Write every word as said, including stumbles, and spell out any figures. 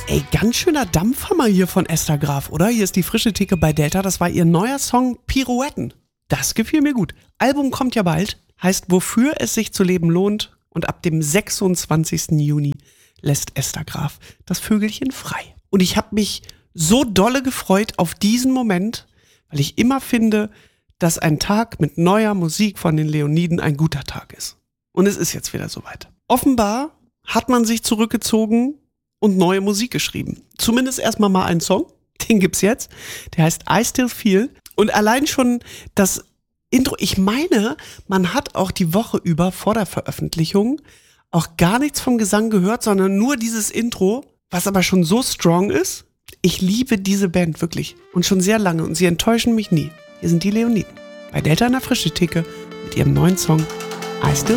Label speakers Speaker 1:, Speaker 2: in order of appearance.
Speaker 1: Ey, ganz schöner Dampfhammer hier von Esther Graf, oder? Hier ist die frische Theke bei Delta. Das war ihr neuer Song Pirouetten. Das gefiel mir gut. Album kommt ja bald. Heißt, wofür es sich zu leben lohnt. Und ab dem sechsundzwanzigsten Juni lässt Esther Graf das Vögelchen frei. Und ich habe mich so dolle gefreut auf diesen Moment, weil ich immer finde, dass ein Tag mit neuer Musik von den Leoniden ein guter Tag ist. Und es ist jetzt wieder soweit. Offenbar hat man sich zurückgezogen und neue Musik geschrieben. Zumindest erstmal mal einen Song, den gibt's jetzt. Der heißt I Still Feel. Und allein schon das Intro, ich meine, man hat auch die Woche über vor der Veröffentlichung auch gar nichts vom Gesang gehört, sondern nur dieses Intro, was aber schon so strong ist. Ich liebe diese Band wirklich und schon sehr lange und sie enttäuschen mich nie. Hier sind die Leoniden bei Delta in der frische Theke mit ihrem neuen Song I Still